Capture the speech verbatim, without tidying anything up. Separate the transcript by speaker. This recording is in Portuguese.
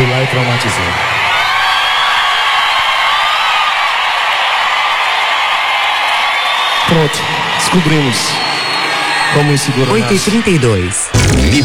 Speaker 1: Fui lá e traumatizei. Pronto, descobrimos como insegura
Speaker 2: oito e
Speaker 1: nasce.
Speaker 2: trinta e dois.